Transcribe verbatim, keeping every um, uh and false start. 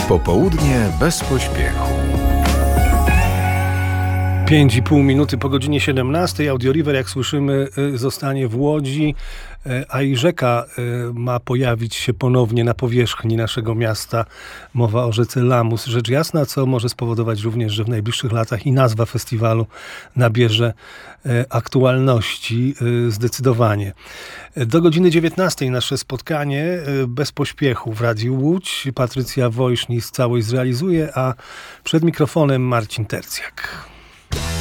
Popołudnie bez pośpiechu. Pięć i pół minuty po godzinie siedemnastej. Audioliver, jak słyszymy, zostanie w Łodzi, a i rzeka ma pojawić się ponownie na powierzchni naszego miasta. Mowa o rzece Lamus. Rzecz jasna, co może spowodować również, że w najbliższych latach i nazwa festiwalu nabierze aktualności zdecydowanie. Do godziny dziewiętnastej nasze spotkanie bez pośpiechu w Radiu Łódź. Patrycja Wojsznis całość zrealizuje, a przed mikrofonem Marcin Tercjak.